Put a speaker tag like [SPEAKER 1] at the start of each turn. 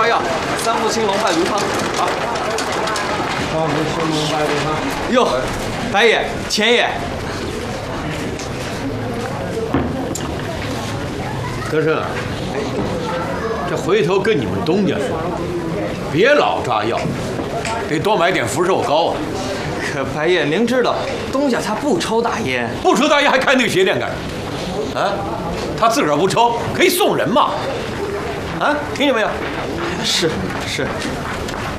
[SPEAKER 1] 抓药，3副青龙败毒汤。好
[SPEAKER 2] 3副青龙败毒汤。
[SPEAKER 1] 哟，白爷、钱爷，
[SPEAKER 3] 德胜，这回头跟你们东家说，别老抓药，得多买点福寿膏啊。
[SPEAKER 1] 可白爷您知道，东家他不抽大烟，
[SPEAKER 3] 不抽大烟还开那个鞋店干什么？啊，他自个儿不抽，可以送人嘛。啊，听见没有？
[SPEAKER 1] 是。